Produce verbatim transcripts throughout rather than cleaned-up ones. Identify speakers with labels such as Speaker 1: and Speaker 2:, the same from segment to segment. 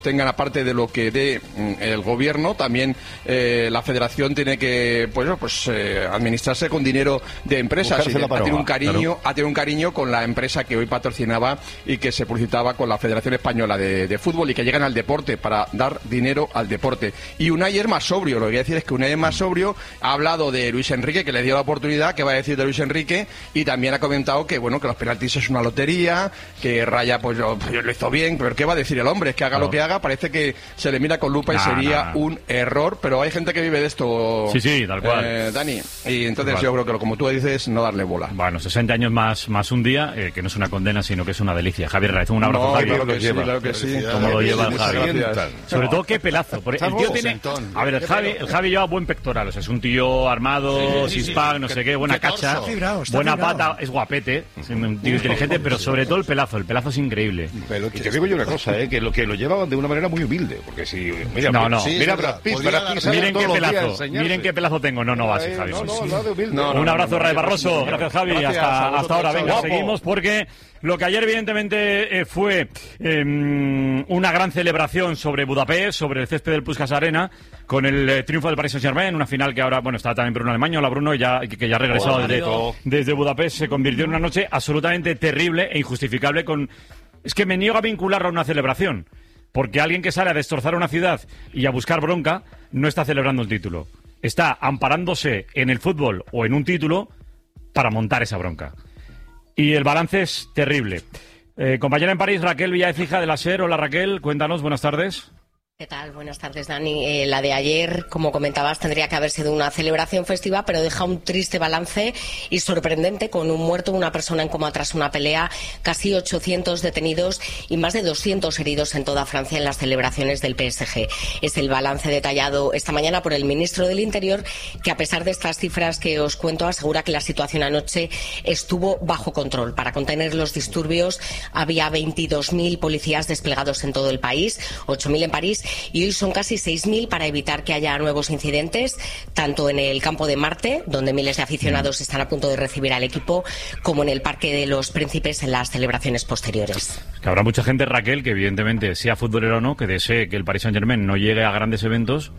Speaker 1: tengan, aparte de lo que dé el gobierno, también eh, la federación tiene que pues, pues eh, administrarse con dinero de empresas. Y de, ha tenido un cariño, claro. ha tenido un cariño con la empresa que hoy patrocinaba y que se publicitaba con la Federación Española de, de Fútbol, y que llegan al deporte para dar dinero al deporte. Y Unai es más sobrio. Lo que voy a decir es que Unai es más sobrio. Ha hablado de Luis Enrique, que le dio la oportunidad. ¿Qué va a decir de Luis Enrique? Y también ha comentado que bueno, que los penaltis es una lotería, que Raya pues lo, lo hizo bien, pero ¿qué va a decir el hombre? Es que haga no. lo que haga. Parece que se le mira con lupa y nah, sería nah, nah. un error, pero hay gente que vive de esto.
Speaker 2: Sí, sí, tal cual.
Speaker 1: Eh, Dani, y entonces yo creo que, como tú dices, no darle bola.
Speaker 2: Bueno, sesenta años más, más un día, eh, que no es una condena, sino que es una delicia. Javier Raez, un abrazo,
Speaker 1: no,
Speaker 2: Javier.
Speaker 1: Claro que sí, claro que sí.
Speaker 2: ¿Cómo lo lleva el Javi? Sobre
Speaker 1: no.
Speaker 2: todo, qué pelazo. Porque el tío tiene... A ver, el Javi, el Javi lleva buen pectoral, o sea, es un tío armado, sí, sí, six-pack, sí, no sé qué, buena qué cacha, torso. Fibrado, buena fibrado. Pata, es guapete, es un tío inteligente, pero sobre todo el pelazo, el pelazo es increíble.
Speaker 3: Y te digo yo una cosa, eh, que lo que lo lleva de una manera muy humilde. Porque si mira,
Speaker 2: no, no.
Speaker 3: Sí, mira Brad Pitt, Brad Pitt
Speaker 2: miren qué pelazo, miren qué pelazo tengo. No, no va así, Javi.
Speaker 3: No, no, no, de humilde. No,
Speaker 2: un
Speaker 3: no,
Speaker 2: abrazo,
Speaker 3: no, no,
Speaker 2: Raez
Speaker 3: no,
Speaker 2: Barroso.
Speaker 3: no,
Speaker 2: Gracias, Javi.
Speaker 3: Gracias,
Speaker 2: hasta, hasta ahora. Venga,
Speaker 3: guapo.
Speaker 2: Seguimos porque lo que ayer evidentemente eh, fue eh, una gran celebración sobre Budapest, sobre el césped del Puskás Arena, con el eh, triunfo del Paris Saint-Germain, una final que ahora, bueno, está también Bruno Alemán. Hola, Bruno, ya, que ya ha regresado
Speaker 3: Hola,
Speaker 2: desde, desde Budapest. Se convirtió en una noche absolutamente terrible e injustificable con... Es que me niego a vincularla a una celebración. Porque alguien que sale a destrozar una ciudad y a buscar bronca no está celebrando un título. Está amparándose en el fútbol o en un título para montar esa bronca. Y el balance es terrible. Eh, compañera en París, Raquel Villaécija de la SER. Hola, Raquel, cuéntanos, buenas tardes.
Speaker 4: ¿Qué tal? Buenas tardes, Dani. Eh, la de ayer, como comentabas, tendría que haber sido una celebración festiva, pero deja un triste balance y sorprendente, con un muerto, una persona en coma tras una pelea, casi ochocientos detenidos y más de doscientos heridos en toda Francia en las celebraciones del P S G. Es el balance detallado esta mañana por el ministro del Interior, que a pesar de estas cifras que os cuento, asegura que la situación anoche estuvo bajo control. Para contener los disturbios había veintidós mil policías desplegados en todo el país, ocho mil en París, y hoy son casi seis mil para evitar que haya nuevos incidentes, tanto en el campo de Marte, donde miles de aficionados están a punto de recibir al equipo, como en el Parque de los Príncipes en las celebraciones posteriores.
Speaker 2: Que habrá mucha gente, Raquel, que evidentemente, sea futbolero o no, que desee que el Paris Saint-Germain no llegue a grandes eventos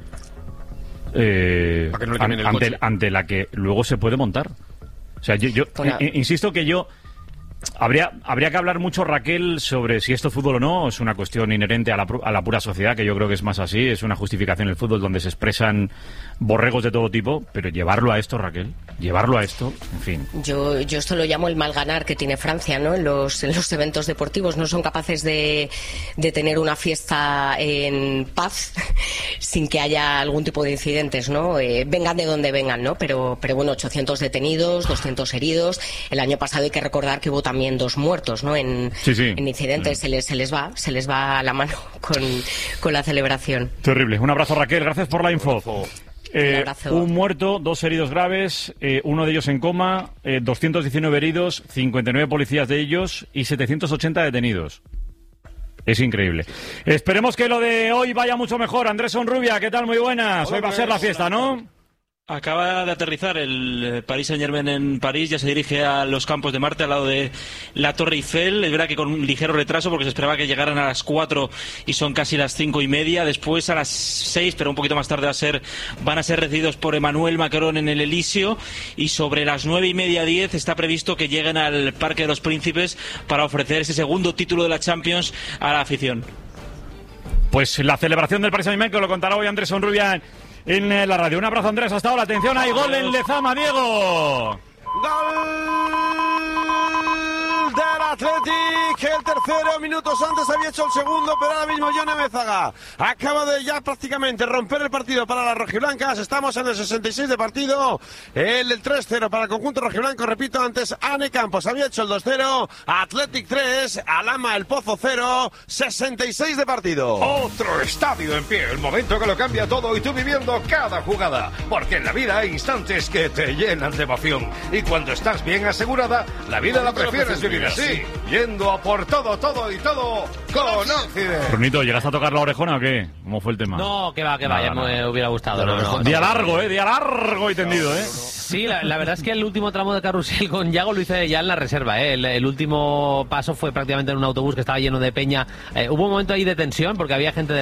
Speaker 2: eh, no an, ante, ante la que luego se puede montar. O sea, yo, yo bueno, insisto que yo... Habría, habría que hablar mucho, Raquel, sobre si esto es fútbol o no. Es una cuestión inherente a la, a la pura sociedad, que yo creo que es más así. Es una justificación el fútbol donde se expresan borregos de todo tipo. Pero llevarlo a esto, Raquel, llevarlo a esto, en fin.
Speaker 4: Yo, yo esto lo llamo el mal ganar que tiene Francia, ¿no? En los, en los eventos deportivos no son capaces de, de tener una fiesta en paz sin que haya algún tipo de incidentes, ¿no? Eh, vengan de donde vengan, ¿no? Pero, pero bueno, ochocientos detenidos, doscientos heridos. El año pasado hay que recordar que hubo también dos muertos, ¿no? En,
Speaker 2: sí, sí.
Speaker 4: en incidentes. Se les, se les va, se les va la mano con, con la celebración.
Speaker 2: Terrible. Un abrazo, Raquel. Gracias por la info. Eh, un, un muerto, dos heridos graves, eh, uno de ellos en coma, eh, doscientos diecinueve heridos, cincuenta y nueve policías de ellos y setecientos ochenta detenidos. Es increíble. Esperemos que lo de hoy vaya mucho mejor. Andrés Onrubia, ¿qué tal? Muy buenas. Hoy va a ser la fiesta, ¿no?
Speaker 5: Acaba de aterrizar el Paris Saint-Germain en París, ya se dirige a los campos de Marte al lado de la Torre Eiffel. Es verdad que con un ligero retraso porque se esperaba que llegaran a las cuatro y son casi las cinco y media. Después a las seis, pero un poquito más tarde va a ser, van a ser recibidos por Emmanuel Macron en el Elíseo, y sobre las nueve y media, diez está previsto que lleguen al Parque de los Príncipes para ofrecer ese segundo título de la Champions a la afición.
Speaker 2: Pues la celebración del Paris Saint-Germain, que lo contará hoy Andrés Onrubia en la radio. Un abrazo, Andrés, hasta ahora. Atención, hay gol en Lezama, Diego.
Speaker 6: Gol del Athletic, el tercero, minutos antes había hecho el segundo, pero ahora mismo Yone Mézaga acaba de ya prácticamente romper el partido para las rojiblancas. Estamos en el sesenta y seis de partido, el, el tres cero para el conjunto rojiblanco. Repito, antes Ane Campos había hecho el dos cero, Athletic tres, Alama el Pozo cero, sesenta y seis de partido.
Speaker 3: Otro estadio en pie, el momento que lo cambia todo y tú viviendo cada jugada, porque en la vida hay instantes que te llenan de emoción y cuando estás bien asegurada, la vida la prefieres vivir así. yendo a por todo, todo y todo con Occident.
Speaker 2: Brunito, ¿llegaste a tocar la orejona o qué? ¿Cómo fue el tema?
Speaker 7: No, que va, que va, ya me hubiera gustado. No, no, no,
Speaker 2: día largo, ¿eh? Día largo y tendido, ¿eh?
Speaker 7: Sí, la, la verdad es que el último tramo de carrusel con Yago lo hice ya en la reserva, ¿eh? El, el último paso fue prácticamente en un autobús que estaba lleno de peña. Eh, hubo un momento ahí de tensión porque había gente de